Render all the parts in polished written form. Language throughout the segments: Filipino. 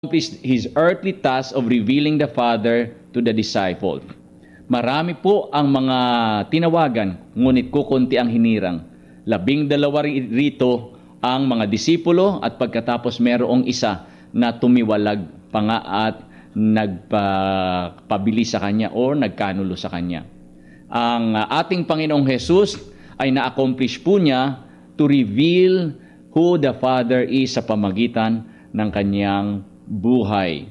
accomplished his earthly task of revealing the Father to the disciples. Marami po ang mga tinawagan, ngunit kukunti ang hinirang. 12 rito ang mga disipulo at pagkatapos merong isa na tumiwalag pa nga at nagpabili sa kanya o nagkanulo sa kanya. Ang ating Panginoong Jesus ay na-accomplish po niya to reveal who the Father is sa pamagitan ng kanyang buhay.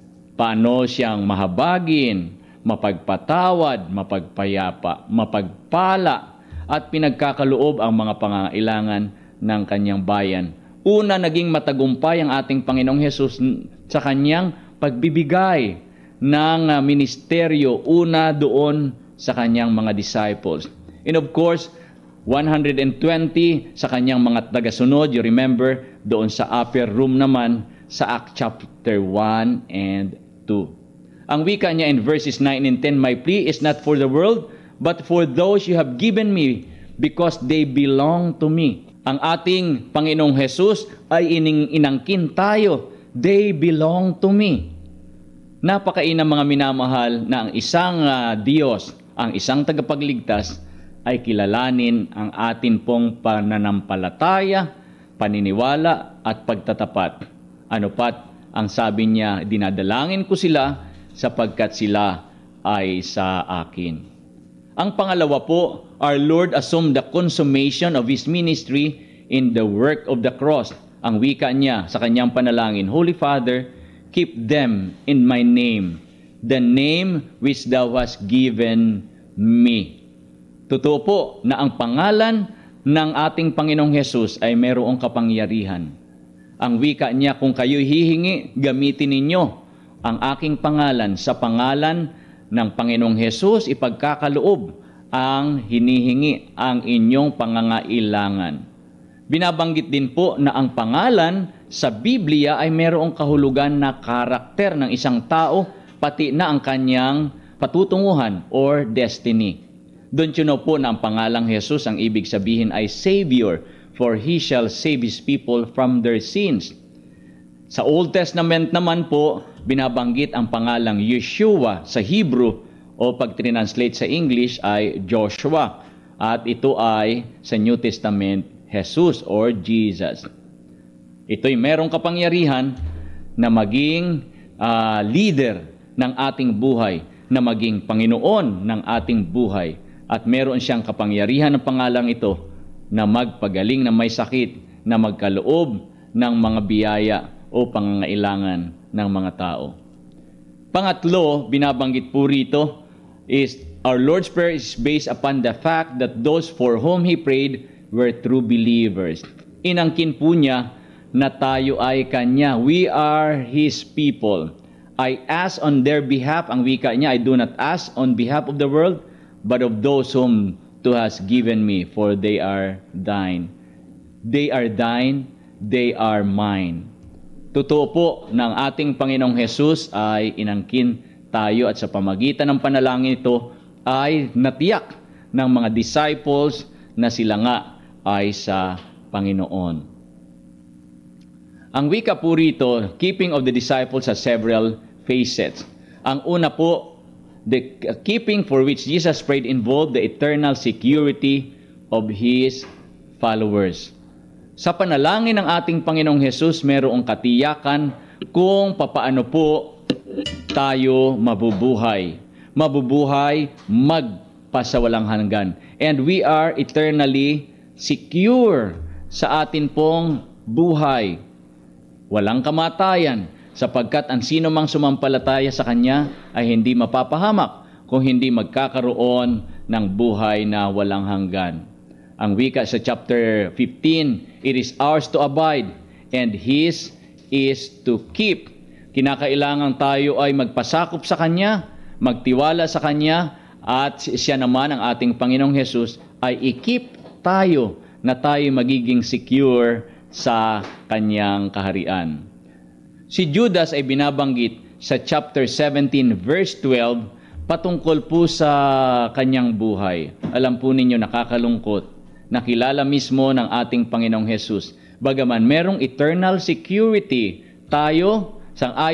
Paano siyang mahabagin, mapagpatawad, mapagpayapa, mapagpala, at pinagkakaloob ang mga pangangailangan ng kanyang bayan. Una, naging matagumpay ang ating Panginoong Hesus sa kanyang pagbibigay ng ministeryo, una doon sa kanyang mga disciples. And of course, 120 sa kanyang mga tagasunod. You remember, doon sa upper room naman sa Acts chapter 1 and 2. Ang wika niya in verses 9 and 10, "My plea is not for the world, but for those you have given me, because they belong to me." Ang ating Panginoong Jesus ay inangkin tayo. They belong to me. Napakainam mga minamahal na ang isang Diyos, ang isang tagapagligtas, ay kilalanin ang atin pong pananampalataya, paniniwala at pagtatapat. Ano pat ang sabi niya, dinadalangin ko sila sapagkat sila ay sa akin. Ang pangalawa po, our Lord assumed the consummation of His ministry in the work of the cross. Ang wika niya sa kanyang panalangin, "Holy Father, keep them in my name, the name which Thou hast given me." Totoo po na ang pangalan ng ating Panginoong Hesus ay mayroong kapangyarihan. Ang wika niya, "Kung kayo'y hihingi, gamitin ninyo ang aking pangalan. Sa pangalan ng Panginoong Hesus, ipagkakaloob ang hinihingi ang inyong pangangailangan." Binabanggit din po na ang pangalan sa Biblia ay mayroong kahulugan na karakter ng isang tao, pati na ang kanyang patutunguhan or destiny. Doon yun po na ang pangalang Jesus, ang ibig sabihin ay Savior, for He shall save His people from their sins. Sa Old Testament naman po, binabanggit ang pangalang Yeshua sa Hebrew, o pag translate sa English ay Joshua. At ito ay sa New Testament, Jesus or Jesus. Ito'y merong kapangyarihan na maging leader ng ating buhay, na maging Panginoon ng ating buhay. At meron siyang kapangyarihan ng pangalang ito na magpagaling na may sakit, na magkaloob ng mga biyaya o pangangailangan ng mga tao. Pangatlo, binabanggit po rito, is our Lord's Prayer is based upon the fact that those for whom He prayed were true believers. Inangkin po niya na tayo ay Kanya. We are His people. I ask on their behalf, ang wika niya, I do not ask on behalf of the world, but of those whom Thou hast given me, for they are thine. They are thine, they are mine. Totoo po na ang ating Panginoong Jesus ay inangkin tayo, at sa pamagitan ng panalangin ito ay natiyak ng mga disciples na sila nga ay sa Panginoon. Ang wika po rito, keeping of the disciples has several facets. Ang una po, the keeping for which Jesus prayed involved the eternal security of His followers. Sa panalangin ng ating Panginoong Jesus, mayroong katiyakan kung papaano po tayo mabubuhay. Mabubuhay magpasawalang hanggan. And we are eternally secure sa atin pong buhay. Walang kamatayan, sapagkat ang sino mang sumampalataya sa Kanya ay hindi mapapahamak kung hindi magkakaroon ng buhay na walang hanggan. Ang wika sa chapter 15, "It is ours to abide, and His is to keep." Kinakailangan tayo ay magpasakop sa Kanya, magtiwala sa Kanya, at siya naman, ang ating Panginoong Jesus, ay i-keep tayo na tayo magiging secure sa Kanyang kaharian. Si Judas ay binabanggit sa chapter 17 verse 12 patungkol po sa kanyang buhay. Alam po ninyo, nakakalungkot, nakilala mismo ng ating Panginoong Jesus. Bagaman merong eternal security tayo Sang